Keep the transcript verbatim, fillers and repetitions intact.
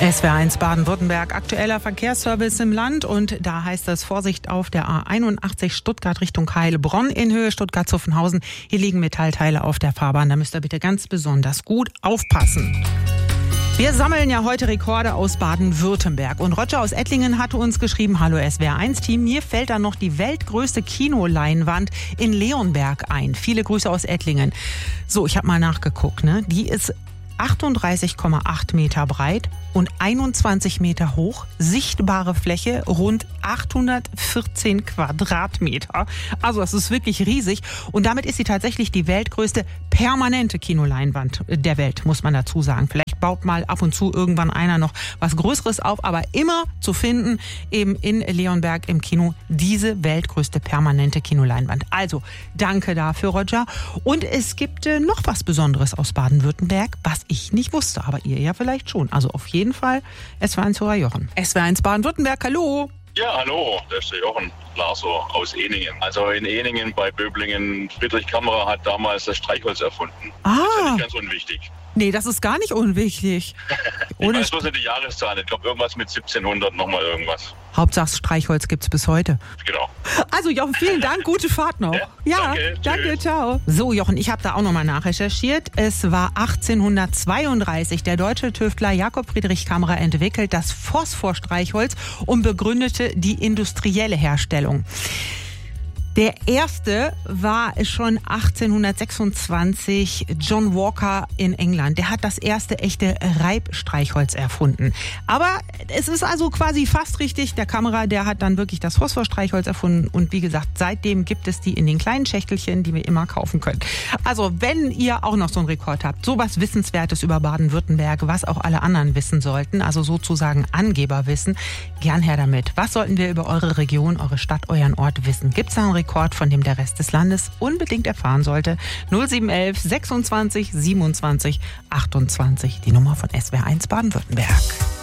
S W R eins Baden-Württemberg, aktueller Verkehrsservice im Land, und da heißt es Vorsicht auf der A einundachtzig Stuttgart Richtung Heilbronn in Höhe Stuttgart-Zuffenhausen. Hier liegen Metallteile auf der Fahrbahn, da müsst ihr bitte ganz besonders gut aufpassen. Wir sammeln ja heute Rekorde aus Baden-Württemberg, und Roger aus Ettlingen hatte uns geschrieben: Hallo S W R eins Team, mir fällt da noch die weltgrößte Kinoleinwand in Leonberg ein. Viele Grüße aus Ettlingen. So, ich habe mal nachgeguckt, ne? Die ist achtunddreißig Komma acht Meter breit und einundzwanzig Meter hoch, sichtbare Fläche rund achthundertvierzehn Quadratmeter. Also das ist wirklich riesig, und damit ist sie tatsächlich die weltgrößte permanente Kinoleinwand der Welt, muss man dazu sagen. Vielleicht baut mal ab und zu irgendwann einer noch was Größeres auf, aber immer zu finden eben in Leonberg im Kino diese weltgrößte permanente Kinoleinwand. Also danke dafür, Roger. Und es gibt äh, noch was Besonderes aus Baden-Württemberg, was ich nicht wusste, aber ihr ja vielleicht schon. Also auf jeden Fall S W R eins-Hörer Jochen. S W R eins Baden-Württemberg, hallo. Ja, hallo, das ist der Jochen Laso aus Eningen. Also in Eningen bei Böblingen, Friedrich Kammerer hat damals das Streichholz erfunden. Ah. Das ist ja nicht ganz unwichtig. Nee, das ist gar nicht unwichtig. Ich weiß bloß nicht die Jahreszahl. Ich glaube, irgendwas mit siebzehnhundert nochmal irgendwas. Hauptsache Streichholz gibt's bis heute. Genau. Also Jochen, vielen Dank, gute Fahrt noch. Ja, ja danke, danke, ciao. So Jochen, ich habe da auch nochmal nachrecherchiert. Es war achtzehnhundertzweiunddreißig der deutsche Tüftler Jakob Friedrich Kammerer entwickelt das Phosphorstreichholz und begründete die industrielle Herstellung. Der erste war schon achtzehnhundertsechsundzwanzig John Walker in England. Der hat das erste echte Reibstreichholz erfunden. Aber es ist also quasi fast richtig. Der Kammerer, der hat dann wirklich das Phosphorstreichholz erfunden. Und wie gesagt, seitdem gibt es die in den kleinen Schächtelchen, die wir immer kaufen können. Also wenn ihr auch noch so einen Rekord habt, sowas Wissenswertes über Baden-Württemberg, was auch alle anderen wissen sollten, also sozusagen Angeberwissen, gern her damit. Was sollten wir über eure Region, eure Stadt, euren Ort wissen? Gibt's da einen Rekord, von dem der Rest des Landes unbedingt erfahren sollte? null sieben elf sechsundzwanzig siebenundzwanzig achtundzwanzig, die Nummer von S W R eins Baden-Württemberg.